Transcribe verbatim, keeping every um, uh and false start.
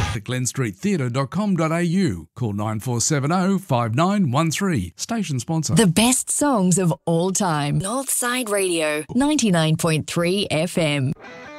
at glen street theatre dot com dot a u. Call nine four seven zero five nine one three. Station sponsor. The best songs of all time. Northside Radio, ninety-nine point three F M.